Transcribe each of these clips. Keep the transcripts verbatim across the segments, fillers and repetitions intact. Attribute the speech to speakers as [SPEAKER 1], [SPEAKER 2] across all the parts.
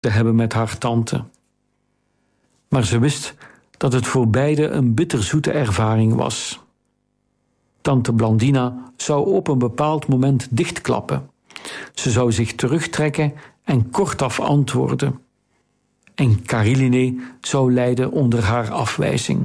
[SPEAKER 1] te hebben met haar tante. Maar ze wist dat het voor beide een bitterzoete ervaring was. Tante Blandina zou op een bepaald moment dichtklappen. Ze zou zich terugtrekken en kortaf antwoorden. En Kariline zou lijden onder haar afwijzing.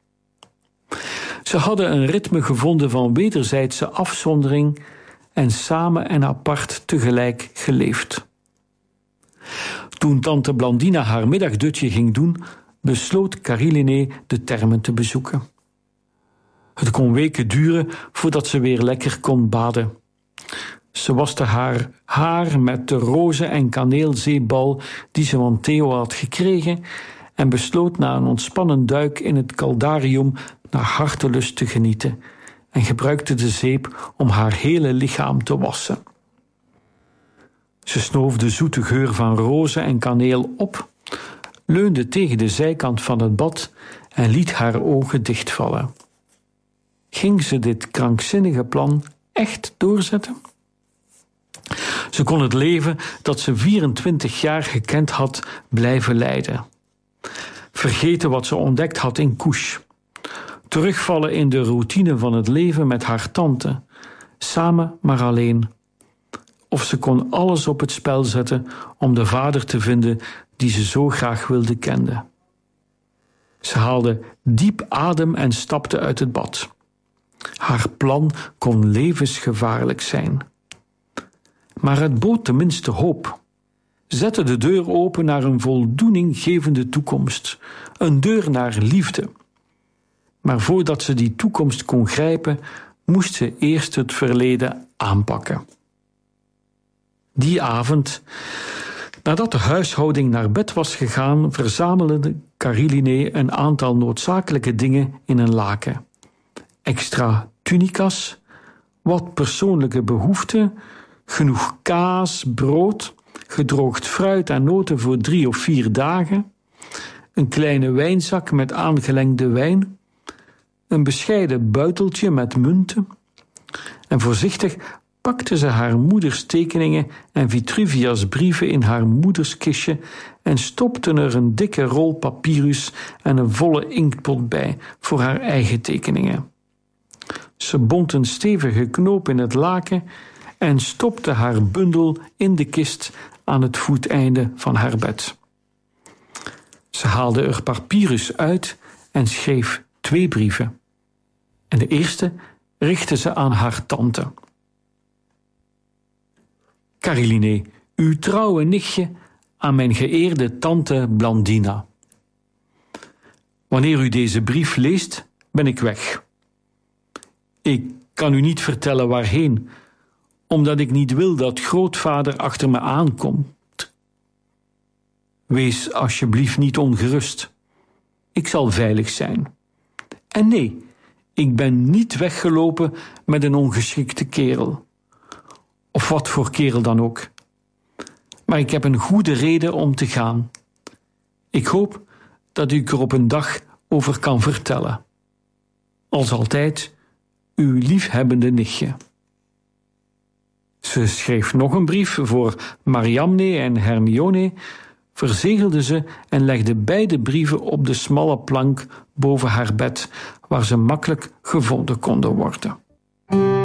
[SPEAKER 1] Ze hadden een ritme gevonden van wederzijdse afzondering en samen en apart tegelijk geleefd. Toen tante Blandina haar middagdutje ging doen, besloot Kariline de termen te bezoeken. Het kon weken duren voordat ze weer lekker kon baden. Ze waste haar haar met de roze- en kaneelzeebal die ze van Theo had gekregen en besloot na een ontspannen duik in het caldarium naar hartelust te genieten en gebruikte de zeep om haar hele lichaam te wassen. Ze snoof de zoete geur van rozen en kaneel op, leunde tegen de zijkant van het bad en liet haar ogen dichtvallen. Ging ze dit krankzinnige plan echt doorzetten? Ze kon het leven dat ze vierentwintig jaar gekend had blijven leiden. Vergeten wat ze ontdekt had in Couche. Terugvallen in de routine van het leven met haar tante, samen maar alleen. Of ze kon alles op het spel zetten om de vader te vinden die ze zo graag wilde kennen. Ze haalde diep adem en stapte uit het bad. Haar plan kon levensgevaarlijk zijn. Maar het bood tenminste hoop. Zette de deur open naar een voldoeninggevende toekomst. Een deur naar liefde. Maar voordat ze die toekomst kon grijpen, moest ze eerst het verleden aanpakken. Die avond, nadat de huishouding naar bed was gegaan, verzamelde Kariline een aantal noodzakelijke dingen in een laken. Extra tunica's, wat persoonlijke behoeften, genoeg kaas, brood, gedroogd fruit en noten voor drie of vier dagen, een kleine wijnzak met aangelengde wijn, een bescheiden buiteltje met munten, en voorzichtig pakte ze haar moeders tekeningen en Vitruvia's brieven in haar moeders kistje en stopte er een dikke rol papyrus en een volle inktpot bij voor haar eigen tekeningen. Ze bond een stevige knoop in het laken en stopte haar bundel in de kist aan het voeteinde van haar bed. Ze haalde er papyrus uit en schreef twee brieven. En de eerste richtte ze aan haar tante. Kariline, uw trouwe nichtje, aan mijn geëerde tante Blandina. Wanneer u deze brief leest, ben ik weg. Ik kan u niet vertellen waarheen, omdat ik niet wil dat grootvader achter me aankomt. Wees alsjeblieft niet ongerust. Ik zal veilig zijn. En nee, ik ben niet weggelopen met een ongeschikte kerel. Of wat voor kerel dan ook. Maar ik heb een goede reden om te gaan. Ik hoop dat ik er op een dag over kan vertellen. Als altijd, uw liefhebbende nichtje. Ze schreef nog een brief voor Mariamne en Hermione, verzegelde ze en legde beide brieven op de smalle plank boven haar bed, waar ze makkelijk gevonden konden worden.